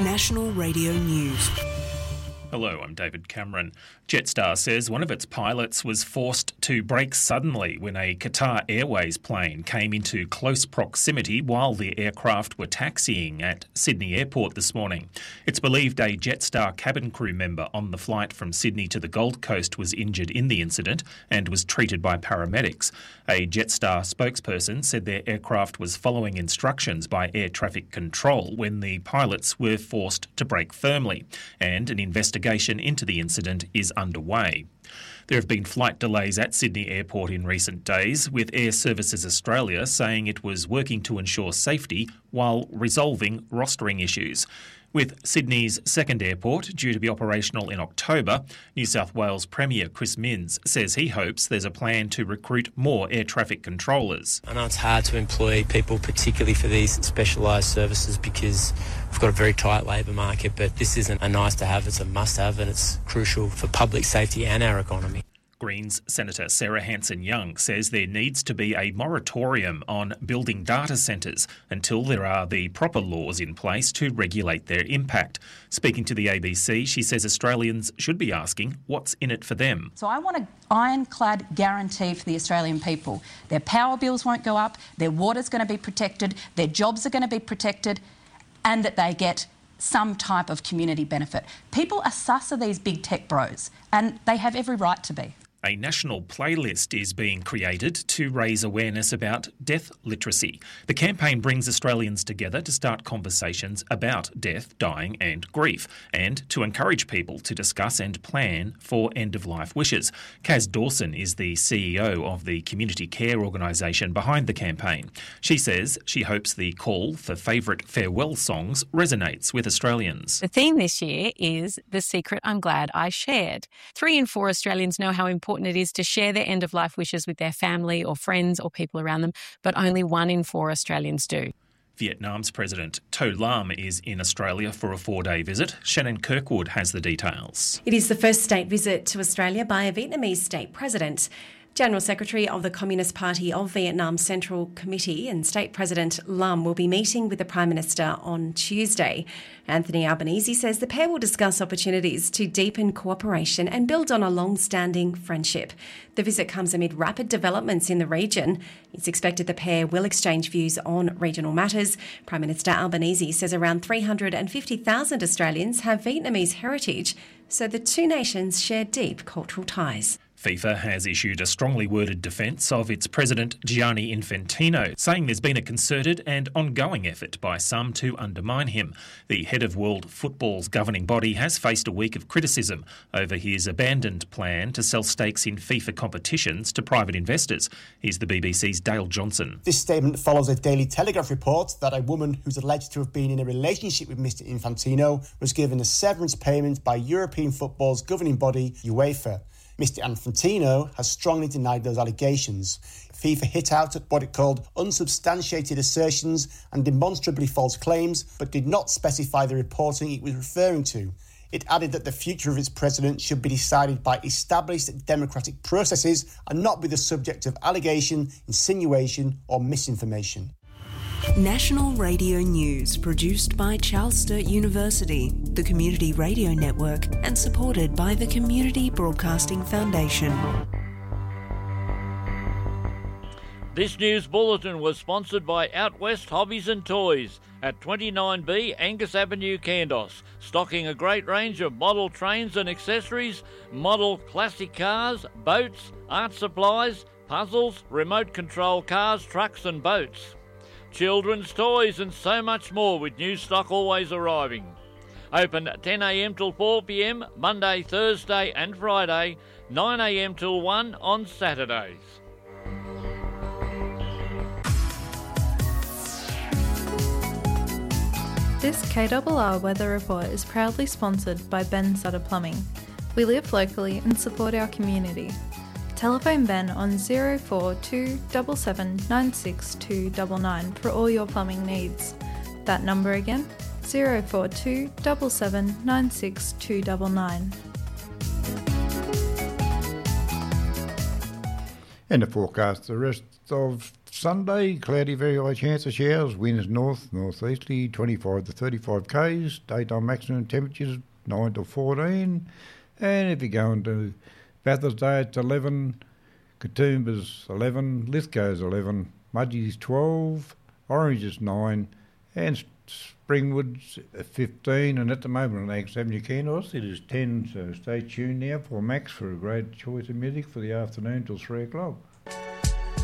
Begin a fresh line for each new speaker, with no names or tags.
National Radio News.
Hello, I'm David Cameron. Jetstar says one of its pilots was forced to brake suddenly when a Qatar Airways plane came into close proximity while the aircraft were taxiing at Sydney Airport this morning. It's believed a Jetstar cabin crew member on the flight from Sydney to the Gold Coast was injured in the incident and was treated by paramedics. A Jetstar spokesperson said their aircraft was following instructions by air traffic control when the pilots were forced to brake firmly, and an investigation into the incident is underway. There have been flight delays at Sydney Airport in recent days, with Air Services Australia saying it was working to ensure safety while resolving rostering issues. With Sydney's second airport due to be operational in October, New South Wales Premier Chris Minns says he hopes there's a plan to recruit more air traffic controllers.
I know it's hard to employ people, particularly for these specialised services, because we've got a very tight labour market, but this isn't a nice to have, it's a must have, and it's crucial for public safety and our economy.
Greens Senator Sarah Hanson-Young says there needs to be a moratorium on building data centres until there are the proper laws in place to regulate their impact. Speaking to the ABC, she says Australians should be asking what's in it for them.
So I want an ironclad guarantee for the Australian people. Their power bills won't go up, their water's going to be protected, their jobs are going to be protected, and that they get some type of community benefit. People are sus of these big tech bros, and they have every right to be.
A national playlist is being created to raise awareness about death literacy. The campaign brings Australians together to start conversations about death, dying and grief, and to encourage people to discuss and plan for end-of-life wishes. Kaz Dawson is the CEO of the community care organisation behind the campaign. She says she hopes the call for favourite farewell songs resonates with Australians.
The theme this year is The Secret I'm Glad I Shared. 3 in 4 Australians know how important it is to share their end-of-life wishes with their family or friends or people around them, but only 1 in 4 Australians do.
Vietnam's President To Lam is in Australia for a 4-day visit. Shannon Kirkwood has the details.
It is the first state visit to Australia by a Vietnamese state president. General Secretary of the Communist Party of Vietnam Central Committee and State President Lam will be meeting with the Prime Minister on Tuesday. Anthony Albanese says the pair will discuss opportunities to deepen cooperation and build on a long-standing friendship. The visit comes amid rapid developments in the region. It's expected the pair will exchange views on regional matters. Prime Minister Albanese says around 350,000 Australians have Vietnamese heritage, so the two nations share deep cultural ties.
FIFA has issued a strongly worded defence of its president Gianni Infantino, saying there's been a concerted and ongoing effort by some to undermine him. The head of world football's governing body has faced a week of criticism over his abandoned plan to sell stakes in FIFA competitions to private investors. Here's the BBC's Dale Johnson.
This statement follows a Daily Telegraph report that a woman who's alleged to have been in a relationship with Mr Infantino was given a severance payment by European football's governing body, UEFA. Mr Infantino has strongly denied those allegations. FIFA hit out at what it called unsubstantiated assertions and demonstrably false claims, but did not specify the reporting it was referring to. It added that the future of its president should be decided by established democratic processes and not be the subject of allegation, insinuation or misinformation.
National Radio News, produced by Charles Sturt University, the Community Radio Network, and supported by the Community Broadcasting Foundation.
This news bulletin was sponsored by Out West Hobbies and Toys at 29B Angus Avenue, Kandos, stocking a great range of model trains and accessories, model classic cars, boats, art supplies, puzzles, remote control cars, trucks and boats. Children's toys and so much more, with new stock always arriving. Open 10am till 4pm, Monday, Thursday and Friday, 9am till 1 on Saturdays.
This KRR Weather Report is proudly sponsored by Ben Sutter Plumbing. We live locally and support our community. Telephone Ben on 042 77 96299 for all your plumbing needs. That number again, 042 77 96299.
And the forecast, the rest of Sunday, cloudy, very high chance of showers. Winds north-northeasterly, 25 to 35 k's. Daytime maximum temperatures 9 to 14. And if you're going to Bathurst Day, it's 11. Katoomba's 11. Lithgow's 11. Mudgee's 12. Orange is 9. And Springwood's 15. And at the moment on Angus Avenue, Kandos, it is 10. So stay tuned now for Max for a great choice of music for the afternoon till 3 o'clock.